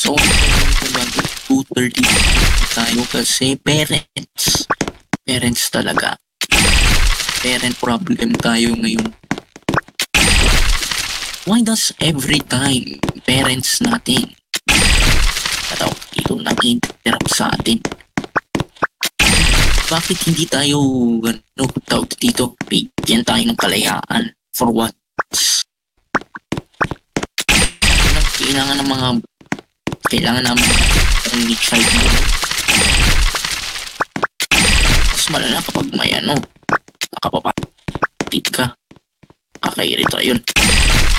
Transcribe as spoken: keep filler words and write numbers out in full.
Oo, kumbaga two thirty tayo kasi parents. Parents talaga. Parent problem tayo ngayon. Why does every time parents natin ataw dito nag-interrupt sa atin? Bakit hindi tayo ano tawag dito bigyan tayo ng kalayaan? For what? Kailangan ng mga kailangan namin only child mo. Mas malala kapag may ano nakapapatid ka. Kakairita yun.